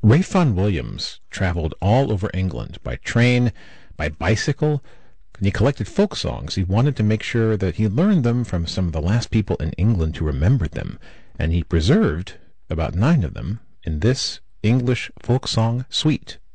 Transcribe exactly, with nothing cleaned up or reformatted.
Ralph Vaughan Williams traveled all over England by train, by bicycle, and he collected folk songs. He wanted to make sure that he learned them from some of the last people in England who remembered them, and he preserved about nine of them in this English folk song suite.